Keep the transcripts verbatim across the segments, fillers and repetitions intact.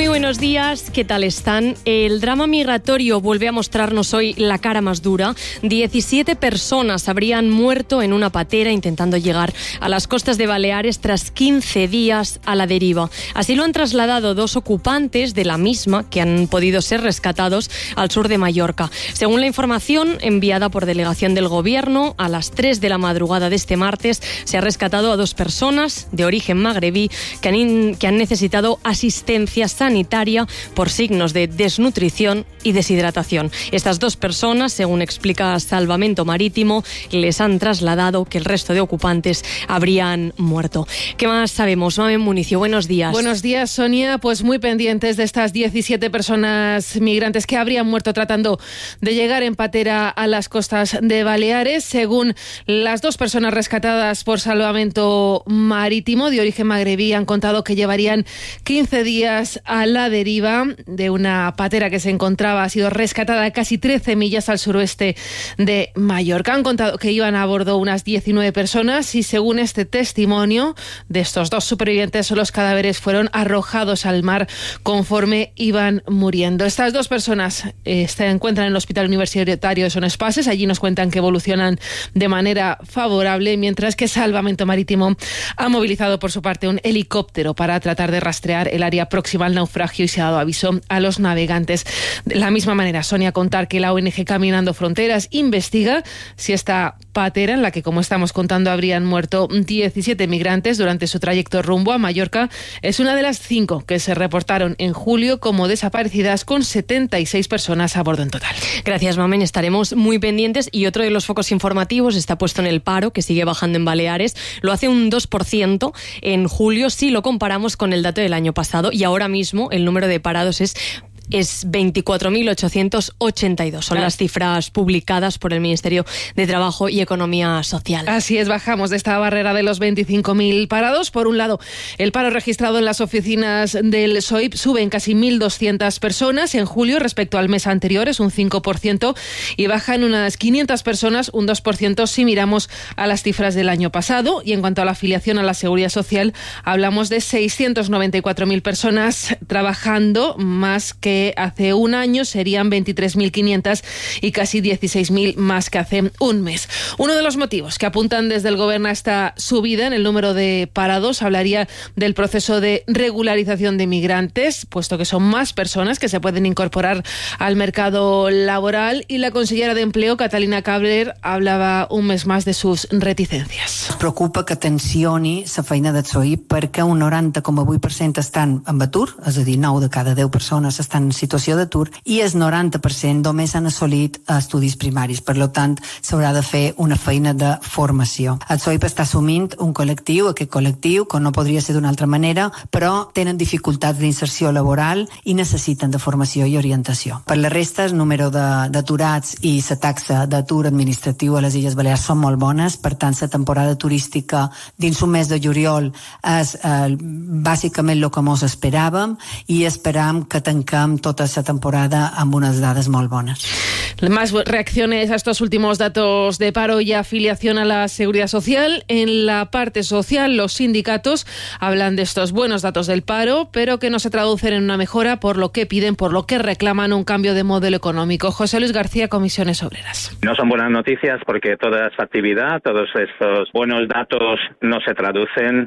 buenos días, ¿qué tal están? El drama migratorio vuelve a mostrarnos hoy la cara más dura. diecisiete personas habrían muerto en una patera intentando llegar a las costas de Baleares tras quince días a la deriva. Así lo han trasladado dos ocupantes de la misma que han podido ser rescatados al sur de Mallorca. Según la información enviada por delegación del Gobierno, a las tres de la madrugada de este martes se ha rescatado a dos personas de origen magrebí que han, in, que han necesitado asistencia sanitaria por signos de desnutrición y deshidratación. Estas dos personas, según explica Salvamento Marítimo, les han trasladado que el resto de ocupantes habrían muerto. ¿Qué más sabemos? Mamen Municio, buenos días. Buenos días, Sonia. Pues muy pendientes de estas diecisiete personas migrantes que habrían muerto tratando de llegar en patera a las costas de Baleares. Según las dos personas rescatadas por Salvamento Marítimo de origen magrebí, han contado que llevarían quince días a la deriva de una patera que se encontraba, ha sido rescatada a casi trece millas al suroeste de Mallorca. Han contado que iban a bordo unas diecinueve personas y según este testimonio de estos dos supervivientes, los cadáveres fueron arrojados al mar conforme iban muriendo. Estas dos personas eh, se encuentran en el Hospital Universitario de Son Espases. Allí nos cuentan que evolucionan de manera favorable, mientras que Salvamento Marítimo ha movilizado por su parte un helicóptero para tratar de rastrear el área próxima al naufragio y se ha dado aviso a los navegantes. De la misma manera, Sonia, contar que la O N G Caminando Fronteras investiga si esta patera, en la que, como estamos contando, habrían muerto diecisiete migrantes durante su trayecto rumbo a Mallorca, es una de las cinco que se reportaron en julio como desaparecidas, con setenta y seis personas a bordo en total. Gracias, Mamen. Estaremos muy pendientes. Y otro de los focos informativos está puesto en el paro, que sigue bajando en Baleares. Lo hace un dos por ciento en julio si lo comparamos con el dato del año pasado. Y ahora mismo el número de parados es es veinticuatro mil ochocientos ochenta y dos. Son claro. las cifras publicadas por el Ministerio de Trabajo y Economía Social. Así es, bajamos de esta barrera de los veinticinco mil parados. Por un lado, el paro registrado en las oficinas del S O I P sube en casi mil doscientas personas en julio respecto al mes anterior, es un cinco por ciento, y baja en unas quinientas personas, un dos por ciento, si miramos a las cifras del año pasado. Y en cuanto a la afiliación a la Seguridad Social, hablamos de seiscientos noventa y cuatro mil personas trabajando, más que hace un año, serían veintitrés mil quinientas y casi dieciséis mil más que hace un mes. Uno de los motivos que apuntan desde el Gobierno a esta subida en el número de parados hablaría del proceso de regularización de migrantes, puesto que son más personas que se pueden incorporar al mercado laboral, y la consellera de Empleo, Catalina Cabrer, hablaba un mes más de sus reticencias. Preocupa que tensioni la feina del S O I P perquè un noranta coma vuit per cent estan en atur, és a dir, nou de cada deu persones estan en situació d'atur, i el noranta per cent només han assolit estudis primaris. Per tant, s'haurà de fer una feina de formació. El S O I P està assumint un col·lectiu, aquest col·lectiu, que no podria ser d'una altra manera, però tenen dificultats d'inserció laboral i necessiten de formació i orientació. Per la resta, el número d'aturats i la taxa d'atur administratiu a les Illes Balears són molt bones, per tant, la temporada turística dins un mes de juliol és eh, bàsicament el que mos esperàvem, i esperam que tanquem tota esa temporada amb unas dades molt bones. Más reacciones a estos últimos datos de paro y afiliación a la Seguridad Social. En la parte social, los sindicatos hablan de estos buenos datos del paro, pero que no se traducen en una mejora, por lo que piden, por lo que reclaman un cambio de modelo económico. José Luis García, Comisiones Obreras. No son buenas noticias porque toda esta actividad, todos estos buenos datos no se traducen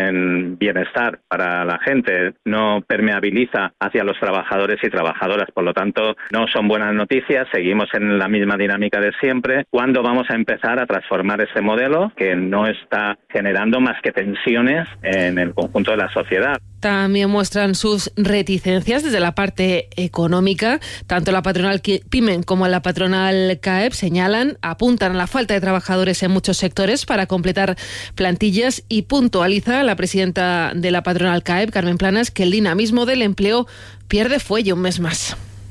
en bienestar para la gente, no permeabiliza hacia los trabajadores y trabajadoras. Por lo tanto, no son buenas noticias. Seguimos en la misma dinámica de siempre. ¿Cuándo vamos a empezar a transformar ese modelo que no está generando más que tensiones en el conjunto de la sociedad? También muestran sus reticencias desde la parte económica. Tanto la patronal PYME como la patronal CAEP señalan, apuntan a la falta de trabajadores en muchos sectores para completar plantillas, y puntualiza la presidenta de la patronal CAEP, Carmen Planas, que el dinamismo del empleo pierde fuelle un mes más.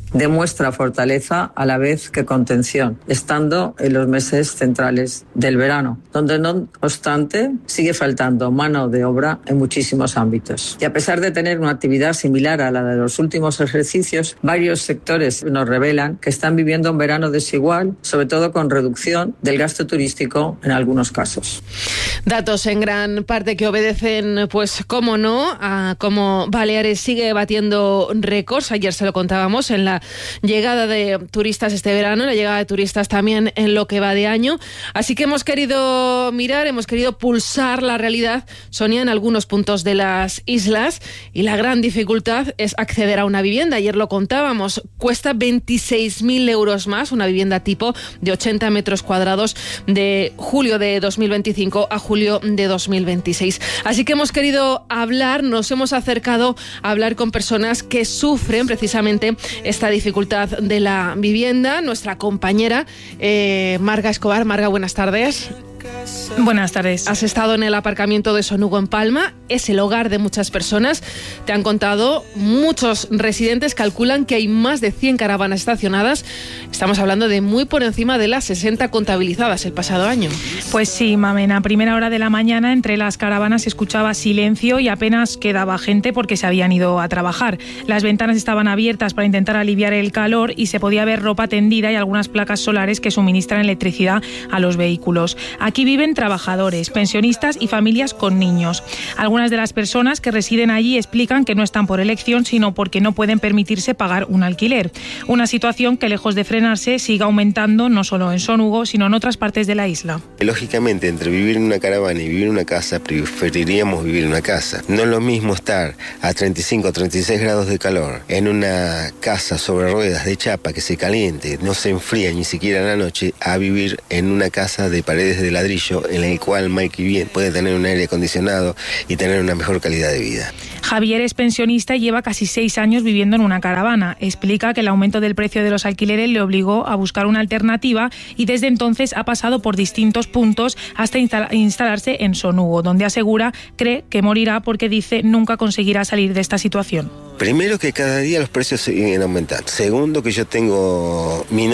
demuestra fortaleza a la vez que contención, estando en los meses centrales del verano, donde no obstante sigue faltando mano de obra en muchísimos ámbitos. Y a pesar de tener una actividad similar a la de los últimos ejercicios, varios sectores nos revelan que están viviendo un verano desigual, sobre todo con reducción del gasto turístico en algunos casos. Datos en gran parte que obedecen, pues cómo no, a cómo Baleares sigue batiendo récords. Ayer se lo contábamos en la llegada de turistas este verano, la llegada de turistas también en lo que va de año. Así que hemos querido mirar, hemos querido pulsar la realidad, Sonia, en algunos puntos de las islas, y la gran dificultad es acceder a una vivienda. Ayer lo contábamos, cuesta veintiséis mil euros más una vivienda tipo de ochenta metros cuadrados de julio de dos mil veinticinco a julio de dos mil veintiséis. Así que hemos querido hablar, nos hemos acercado a hablar con personas que sufren precisamente esta dificultad de la vivienda. Nuestra compañera eh, Marga Escobar. Marga, buenas tardes. Buenas tardes. Has estado en el aparcamiento de Sonugo en Palma, es el hogar de muchas personas. Te han contado, muchos residentes calculan que hay más de cien caravanas estacionadas. Estamos hablando de muy por encima de las sesenta contabilizadas el pasado año. Pues sí, Mamen, a primera hora de la mañana entre las caravanas se escuchaba silencio y apenas quedaba gente porque se habían ido a trabajar. Las ventanas estaban abiertas para intentar aliviar el calor y se podía ver ropa tendida y algunas placas solares que suministran electricidad a los vehículos. Aquí viven trabajadores, pensionistas y familias con niños. Algunas de las personas que residen allí explican que no están por elección, sino porque no pueden permitirse pagar un alquiler. Una situación que, lejos de frenarse, sigue aumentando no solo en Sonugo, sino en otras partes de la isla. Lógicamente, entre vivir en una caravana y vivir en una casa, preferiríamos vivir en una casa. No es lo mismo estar a treinta y cinco o treinta y seis grados de calor en una casa sobre ruedas de chapa que se caliente, no se enfría ni siquiera en la noche, a vivir en una casa de paredes de ladrillo en el cual Mikey bien puede tener un aire acondicionado y tener una mejor calidad de vida. Javier es pensionista y lleva casi seis años viviendo en una caravana. Explica que el aumento del precio de los alquileres le obligó a buscar una alternativa y desde entonces ha pasado por distintos puntos hasta instala- instalarse en Sonugo, donde asegura cree que morirá porque dice nunca conseguirá salir de esta situación. Primero, que cada día los precios siguen aumentando. Segundo, que yo tengo mi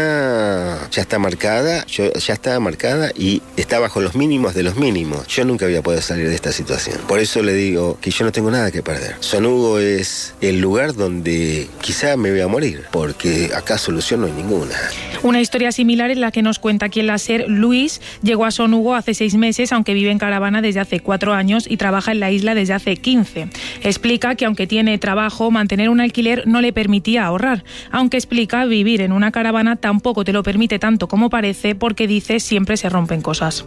nómina ya está marcada, yo ya está marcada y está bajo los mínimos de los mínimos. Yo nunca voy a poder salir de esta situación. Por eso le digo que yo no tengo nada que perder. Sonugo es el lugar donde quizá me voy a morir, porque acá solución no hay ninguna. Una historia similar es la que nos cuenta aquí en la SER Luis. Llegó a Sonugo hace seis meses, aunque vive en caravana desde hace cuatro años y trabaja en la isla desde hace quince. Explica que aunque tiene trabajo, mantener un alquiler no le permitía ahorrar. Aunque explica, vivir en una caravana tampoco te lo permite tanto como parece, porque dice siempre se rompen cosas.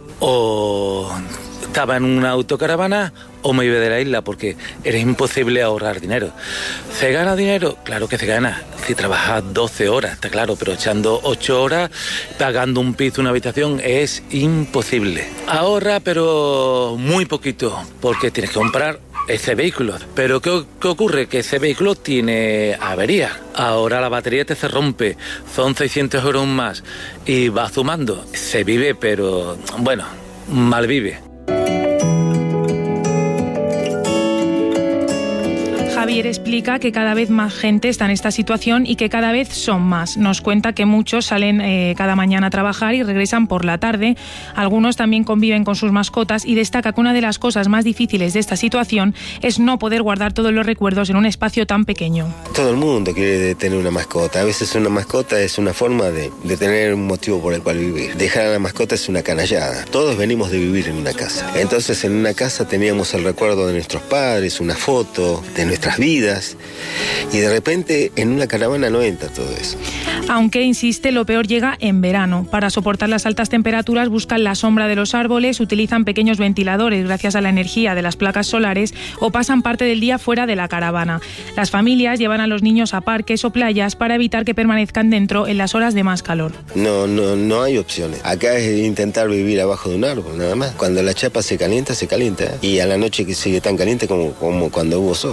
O estaba en una autocaravana o me iba de la isla, porque era imposible ahorrar dinero. ¿Se gana dinero? Claro que se gana. Si trabajas doce horas, está claro, pero echando ocho horas, pagando un piso, una habitación, es imposible. Ahorra, pero muy poquito, porque tienes que comprar ese vehículo. Pero ¿qué, qué ocurre? Que ese vehículo tiene avería. Ahora la batería te se rompe, son seiscientos euros más y va sumando. Se vive, pero bueno, mal vive. Javier explica que cada vez más gente está en esta situación y que cada vez son más. Nos cuenta que muchos salen eh, cada mañana a trabajar y regresan por la tarde. Algunos también conviven con sus mascotas y destaca que una de las cosas más difíciles de esta situación es no poder guardar todos los recuerdos en un espacio tan pequeño. Todo el mundo quiere tener una mascota. A veces una mascota es una forma de, de tener un motivo por el cual vivir. Dejar a la mascota es una canallada. Todos venimos de vivir en una casa. Entonces en una casa teníamos el recuerdo de nuestros padres, una foto de nuestras vidas, y de repente en una caravana no entra todo eso. Aunque, insiste, lo peor llega en verano. Para soportar las altas temperaturas buscan la sombra de los árboles, utilizan pequeños ventiladores gracias a la energía de las placas solares o pasan parte del día fuera de la caravana. Las familias llevan a los niños a parques o playas para evitar que permanezcan dentro en las horas de más calor. No, no, no hay opciones. Acá es intentar vivir abajo de un árbol, nada más. Cuando la chapa se calienta, se calienta. Y a la noche que sigue tan caliente como, como cuando hubo sol. No es que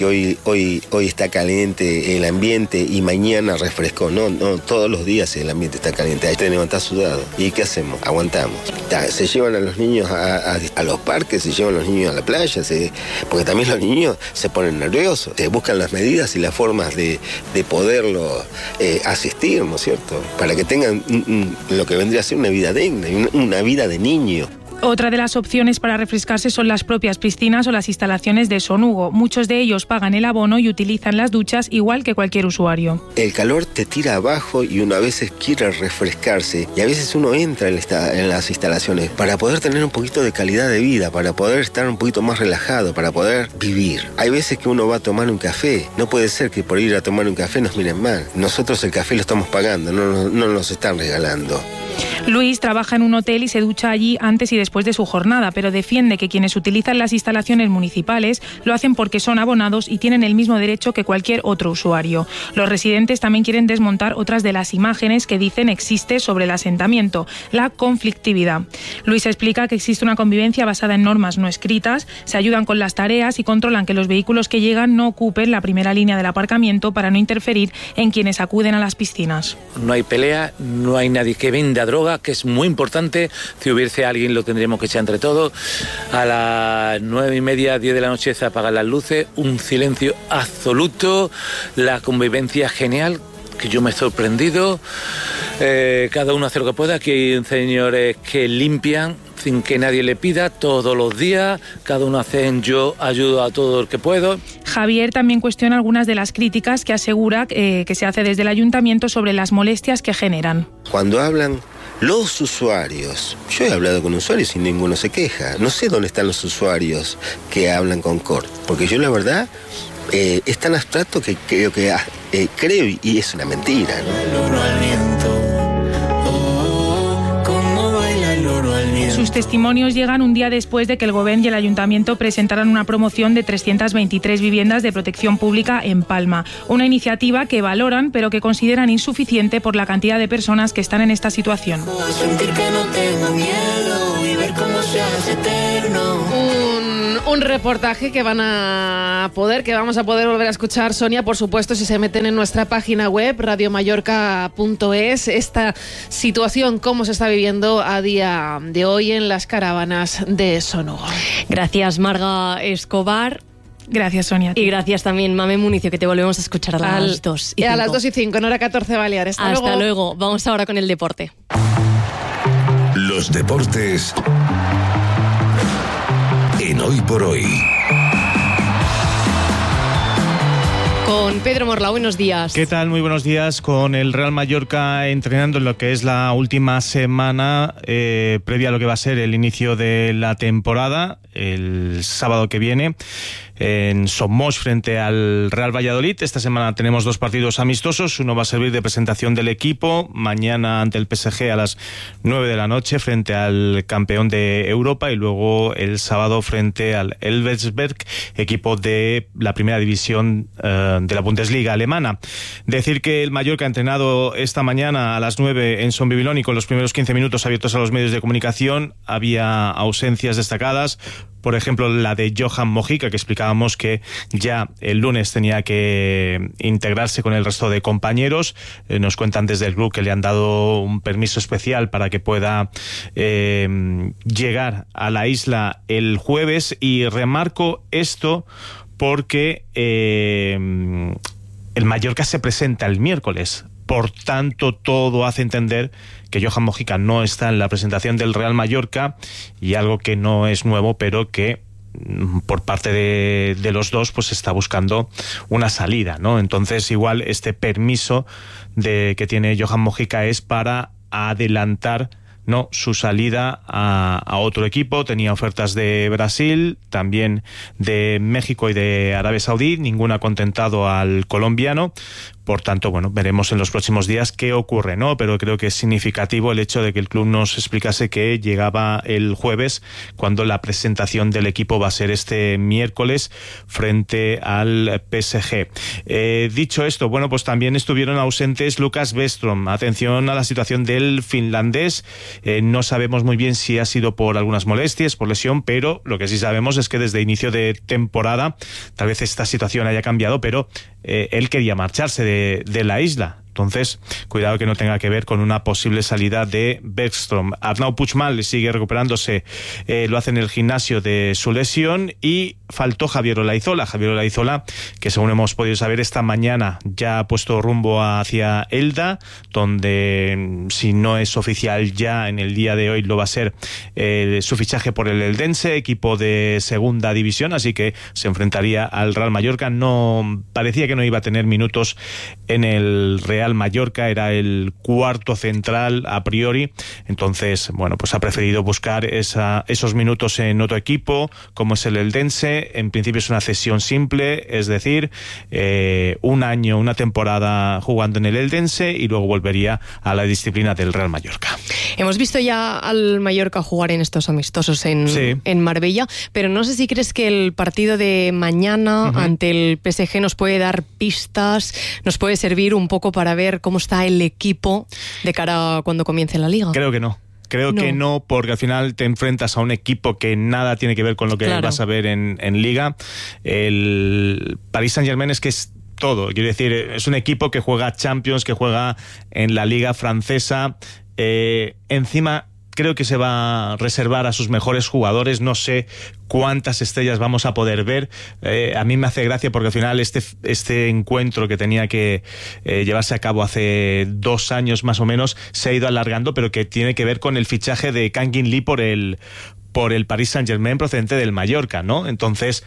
que hoy, hoy, hoy está caliente el ambiente y mañana refrescó. No, no, todos los días el ambiente está caliente. Ahí te levantás sudado. ¿Y qué hacemos? Aguantamos. Se llevan a los niños a, a, a los parques, se llevan a los niños a la playa, se, porque también los niños se ponen nerviosos. Se buscan las medidas y las formas de, de poderlo eh, asistir, ¿no es cierto? Para que tengan un, un, lo que vendría a ser una vida digna, una, una vida de niño. Otra de las opciones para refrescarse son las propias piscinas o las instalaciones de Son Hugo. Muchos de ellos pagan el abono y utilizan las duchas igual que cualquier usuario. El calor te tira abajo y uno a veces quiere refrescarse y a veces uno entra en, esta, en las instalaciones para poder tener un poquito de calidad de vida, para poder estar un poquito más relajado, para poder vivir. Hay veces que uno va a tomar un café. No puede ser que por ir a tomar un café nos miren mal. Nosotros el café lo estamos pagando, no, no nos están regalando. Luis trabaja en un hotel y se ducha allí antes y después de su jornada, pero defiende que quienes utilizan las instalaciones municipales lo hacen porque son abonados y tienen el mismo derecho que cualquier otro usuario. Los residentes también quieren desmontar otras de las imágenes que dicen existe sobre el asentamiento, la conflictividad. Luis explica que existe una convivencia basada en normas no escritas, se ayudan con las tareas y controlan que los vehículos que llegan no ocupen la primera línea del aparcamiento para no interferir en quienes acuden a las piscinas. No hay pelea, no hay nadie que venda droga, que es muy importante. Si hubiese alguien lo tendríamos que echar entre todos. A las nueve y media, diez de la noche se apagan las luces, un silencio absoluto, la convivencia genial, que yo me he sorprendido. Eh, cada uno hace lo que pueda. Aquí hay señores que limpian sin que nadie le pida todos los días, cada uno hace, yo ayudo a todo el que puedo. Javier también cuestiona algunas de las críticas que asegura eh, que se hace desde el ayuntamiento sobre las molestias que generan. Cuando hablan los usuarios, yo he hablado con usuarios y ninguno se queja. No sé dónde están los usuarios que hablan con C O R T, porque yo la verdad eh, es tan abstracto que creo que eh, creo y es una mentira, ¿no? Sus testimonios llegan un día después de que el Gobierno y el Ayuntamiento presentaran una promoción de trescientas veintitrés viviendas de protección pública en Palma. Una iniciativa que valoran, pero que consideran insuficiente por la cantidad de personas que están en esta situación. Un, un reportaje que van a poder, que vamos a poder volver a escuchar, Sonia, por supuesto, si se meten en nuestra página web, radio mallorca punto es. Esta situación, cómo se está viviendo a día de hoy en las caravanas de Son Hugo. Gracias, Marga Escobar. Gracias, Sonia. Y gracias también, Mame Municio, que te volvemos a escuchar a las Al, dos y, y a las dos y cinco, en hora catorce Baleares. Hasta, Hasta luego. luego. Vamos ahora con el deporte. Los deportes en Hoy por Hoy. Con Pedro Morla, buenos días. ¿Qué tal? Muy buenos días. Con el Real Mallorca entrenando en lo que es la última semana eh, previa a lo que va a ser el inicio de la temporada, el sábado que viene, en Somos frente al Real Valladolid. Esta semana tenemos dos partidos amistosos. Uno va a servir de presentación del equipo, mañana ante el P S G a las nueve de la noche frente al campeón de Europa, y luego el sábado frente al Elversberg, equipo de la primera división eh, de la Bundesliga alemana. Decir que el Mallorca ha entrenado esta mañana a las nueve en Son Bibilón y con los primeros quince minutos abiertos a los medios de comunicación había ausencias destacadas. Por ejemplo, la de Johan Mojica, que explicábamos que ya el lunes tenía que integrarse con el resto de compañeros. Eh, nos cuentan desde el club que le han dado un permiso especial para que pueda eh, llegar a la isla el jueves. Y remarco esto porque eh, el Mallorca se presenta el miércoles. Por tanto, todo hace entender que Johan Mojica no está en la presentación del Real Mallorca, y algo que no es nuevo, pero que por parte de, de los dos pues está buscando una salida, ¿no? Entonces, igual este permiso de que tiene Johan Mojica es para adelantar, ¿no?, su salida a, a otro equipo. Tenía ofertas de Brasil, también de México y de Arabia Saudí, ninguna ha contentado al colombiano. Por tanto, bueno, veremos en los próximos días qué ocurre, ¿no? Pero creo que es significativo el hecho de que el club nos explicase que llegaba el jueves, cuando la presentación del equipo va a ser este miércoles frente al P S G. Eh, dicho esto, bueno, pues también estuvieron ausentes Lucas Westrom. Atención a la situación del finlandés. Eh, no sabemos muy bien si ha sido por algunas molestias, por lesión, pero lo que sí sabemos es que desde inicio de temporada, tal vez esta situación haya cambiado, pero eh, él quería marcharse de, de la isla. Entonces, cuidado que no tenga que ver con una posible salida de Bergström. Arnau Puigmal sigue recuperándose, eh, lo hace en el gimnasio de su lesión, y faltó Javier Olaizola. Javier Olaizola, que según hemos podido saber esta mañana, ya ha puesto rumbo hacia Elda, donde, si no es oficial ya en el día de hoy, lo va a ser eh, su fichaje por el Eldense, equipo de segunda división, así que se enfrentaría al Real Mallorca. No parecía que no iba a tener minutos en el Real Mallorca, era el cuarto central a priori, entonces, bueno, pues ha preferido buscar esa, esos minutos en otro equipo, como es el Eldense. En principio es una cesión simple, es decir, eh, un año, una temporada jugando en el Eldense y luego volvería a la disciplina del Real Mallorca. Hemos visto ya al Mallorca jugar en estos amistosos en, sí. en Marbella, pero no sé si crees que el partido de mañana uh-huh. ante el P S G nos puede dar pistas, nos puede servir un poco para ver cómo está el equipo de cara a cuando comience la Liga. Creo que no. Creo no. que no, porque al final te enfrentas a un equipo que nada tiene que ver con lo que claro. vas a ver en, en Liga. El Paris Saint-Germain es que es todo. Quiero decir, es un equipo que juega Champions, que juega en la Liga francesa. Eh, encima, creo que se va a reservar a sus mejores jugadores. No sé cuántas estrellas vamos a poder ver. Eh, a mí me hace gracia porque al final este, este encuentro que tenía que eh, llevarse a cabo hace dos años más o menos se ha ido alargando, pero que tiene que ver con el fichaje de Kangin Lee por el, por el Paris Saint-Germain procedente del Mallorca, ¿no? Entonces,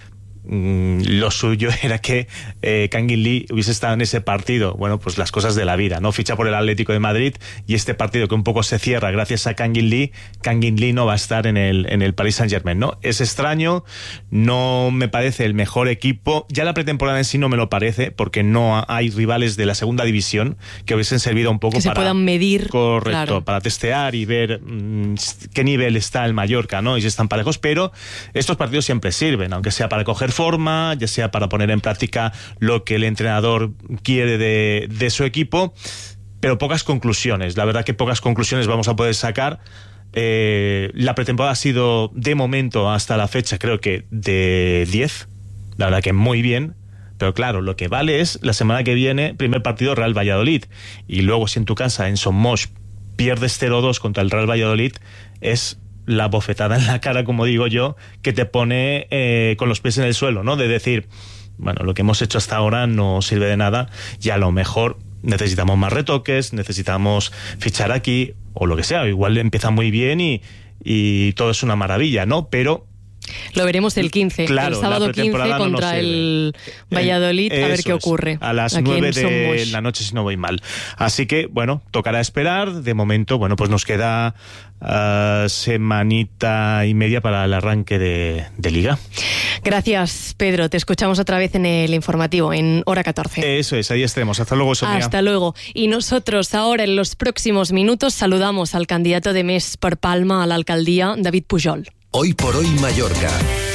lo suyo era que eh, Kangin Lee hubiese estado en ese partido. Bueno, pues las cosas de la vida, ¿no? Ficha por el Atlético de Madrid y este partido que un poco se cierra gracias a Kangin Lee, Kangin Lee no va a estar en el, en el Paris Saint-Germain, ¿no? Es extraño, no me parece el mejor equipo. Ya la pretemporada en sí no me lo parece, porque no hay rivales de la segunda división que hubiesen servido un poco que para... se puedan medir. Correcto, claro. Para testear y ver mmm, qué nivel está el Mallorca, ¿no? Y si están parejos, pero estos partidos siempre sirven, aunque sea para coger forma, ya sea para poner en práctica lo que el entrenador quiere de, de su equipo, pero pocas conclusiones. La verdad que pocas conclusiones vamos a poder sacar. Eh, la pretemporada ha sido, de momento, hasta la fecha, creo que de diez. La verdad que muy bien. Pero claro, lo que vale es la semana que viene, primer partido Real Valladolid. Y luego, si en tu casa, en Son Moix, pierdes cero dos contra el Real Valladolid, es la bofetada en la cara, como digo yo, que te pone eh, con los pies en el suelo, ¿no? De decir, bueno, lo que hemos hecho hasta ahora no sirve de nada y a lo mejor necesitamos más retoques, necesitamos fichar aquí o lo que sea. Igual empieza muy bien y, y todo es una maravilla, ¿no? Pero lo veremos el quince, claro, el sábado quince contra no el Valladolid, a ver qué ocurre. Es, a las nueve de la noche, si no voy mal. Así que, bueno, tocará esperar. De momento, bueno, pues nos queda uh, semanita y media para el arranque de, de Liga. Gracias, Pedro. Te escuchamos otra vez en el informativo, en hora catorce. Eso es, ahí estaremos. Hasta luego, Sonia. Hasta luego. Y nosotros ahora, en los próximos minutos, saludamos al candidato de Més per Palma a la alcaldía, David Pujol. Hoy por hoy Mallorca.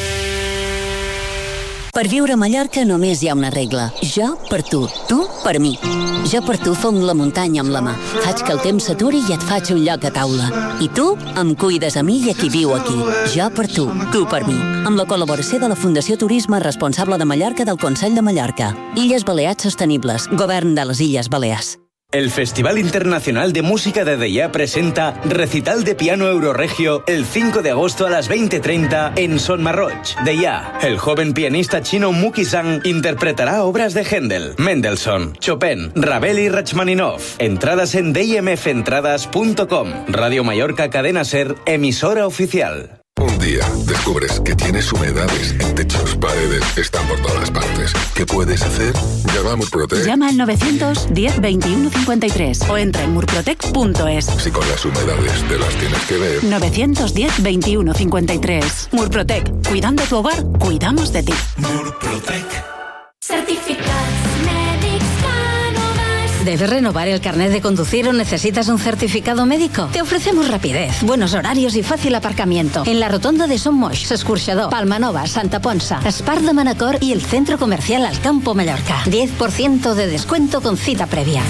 Per viure a Mallorca només hi ha una regla. Jo per tu, tu per mi. Jo per tu fong la muntanya amb la mà. Faig que el temps s'aturi i et faig un lloc a taula. I tu em cuides a mi i a qui viu aquí. Jo per tu, tu per mi. Amb la col·laboració de la Fundació Turisme Responsable de Mallorca del Consell de Mallorca. Illes Balears Sostenibles. Govern de les Illes Balears. El Festival Internacional de Música de Deià presenta Recital de Piano Euroregio el cinco de agosto a las veinte treinta en Son Marroig, Deià. El joven pianista chino Muki Zhang interpretará obras de Händel, Mendelssohn, Chopin, Ravel y Rachmaninoff. Entradas en d m f entradas punto com. Radio Mallorca Cadena Ser, emisora oficial. Un día descubres que tienes humedades en techos, paredes, están por todas partes. ¿Qué puedes hacer? Llama a Murprotec. Llama al novecientos diez veintiuno cincuenta y tres o entra en murprotec punto es. Si con las humedades te las tienes que ver. novecientos diez veintiuno cincuenta y tres. Murprotec. Cuidando tu hogar, cuidamos de ti. Murprotec. Certificats mèdics Canova. ¿Debes renovar el carnet de conducir o necesitas un certificado médico? Te ofrecemos rapidez, buenos horarios y fácil aparcamiento en la rotonda de Son Moix, Escorxador, Palmanova, Santa Ponsa, Espart de Manacor y el centro comercial Alcampo Mallorca. diez por ciento de descuento con cita previa.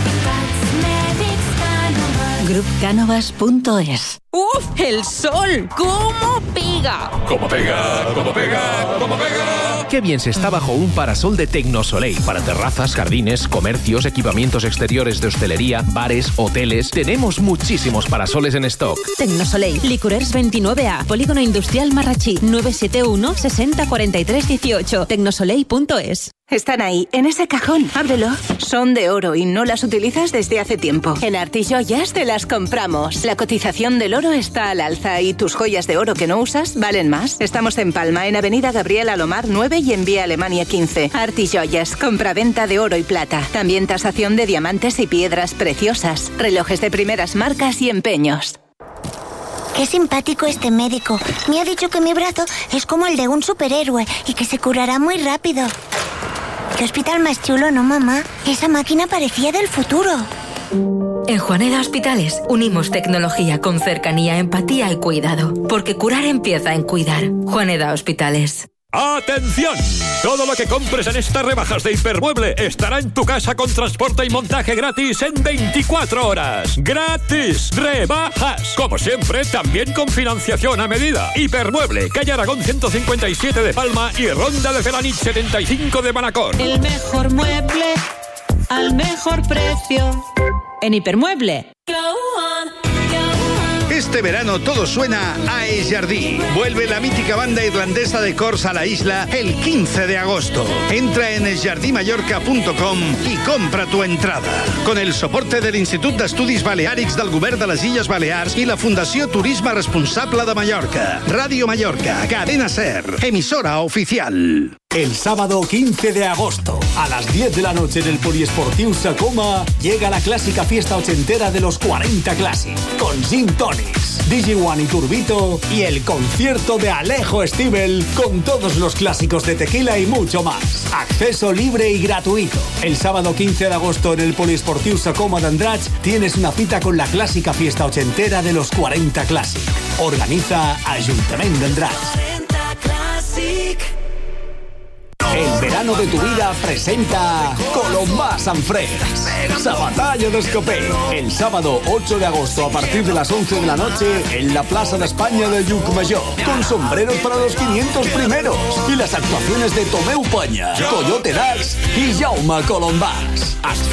grup cánovas punto es. ¡Uf! ¡El sol! ¿Cómo pega? ¿Cómo pega? ¿Cómo pega? ¿Cómo pega? Qué bien se está bajo un parasol de Tecnosoleil. Para terrazas, jardines, comercios, equipamientos exteriores de hostelería, bares, hoteles. Tenemos muchísimos parasoles en stock. Tecnosoleil, Licurers veintinueve A, Polígono Industrial Marrachí, nueve siete uno, sesenta, cuarenta y tres, dieciocho, tecnosoleil punto es. Están ahí, en ese cajón. Ábrelo. Son de oro y no las utilizas desde hace tiempo. En Artijoyas te las compramos. La cotización del oro está al alza y tus joyas de oro que no usas valen más. Estamos en Palma, en Avenida Gabriel Alomar nueve y en Vía Alemania quince. Artijoyas, compraventa de oro y plata. También tasación de diamantes y piedras preciosas. Relojes de primeras marcas y empeños. Qué simpático este médico. Me ha dicho que mi brazo es como el de un superhéroe y que se curará muy rápido. Qué hospital más chulo, ¿no, mamá? Esa máquina parecía del futuro. En Juaneda Hospitales unimos tecnología con cercanía, empatía y cuidado. Porque curar empieza en cuidar. Juaneda Hospitales. ¡Atención! Todo lo que compres en estas rebajas de Hipermueble estará en tu casa con transporte y montaje gratis en veinticuatro horas. ¡Gratis! ¡Rebajas! Como siempre, también con financiación a medida. Hipermueble, calle Aragón ciento cincuenta y siete de Palma y Ronda de Felanich setenta y cinco de Manacor. El mejor mueble al mejor precio. En Hipermueble. Este verano todo suena a Es Jardí. Vuelve la mítica banda irlandesa de cors a la isla el quince de agosto. Entra en es jardí mallorca punto com y compra tu entrada. Con el soporte del Institut d'Estudis Baleàrics del Govern de les Illes Balears y la Fundació Turisme Responsable de Mallorca. Radio Mallorca, Cadena Ser, emisora oficial. El sábado quince de agosto, a las diez de la noche en el Poliesportiu Sacoma, llega la clásica fiesta ochentera de los cuarenta Classic, con Gin Tonics, D J One y Turbito, y el concierto de Alejo Stivel, con todos los clásicos de tequila y mucho más. Acceso libre y gratuito. El sábado quince de agosto en el Poliesportiu Sacoma de Andratx tienes una cita con la clásica fiesta ochentera de los cuarenta Classic. Organiza Ayuntamiento de Andratx. El verano de tu vida presenta Colombà Sanfrés, Sabatalla d'Escopet. El sábado ocho de agosto a partir de las once de la noche en la Plaza de España de Llucmajor, con sombreros para los quinientos primeros y las actuaciones de Tomeu Peña, Coyote Dax y Jaume Colombàs. Hasta